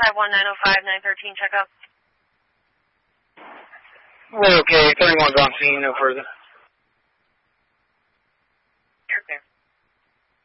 51905, 913, check out. We're okay. 31's on scene, no further.